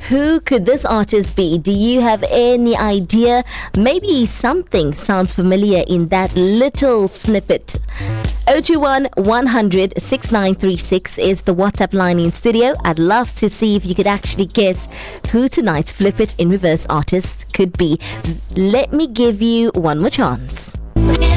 Who could this artist be? Do you have any idea? Maybe something sounds familiar in that little snippet. 021 100 6936 is the WhatsApp line in studio. I'd love to see if you could actually guess who tonight's Flip It in Reverse artist could be. Let me give you one more chance.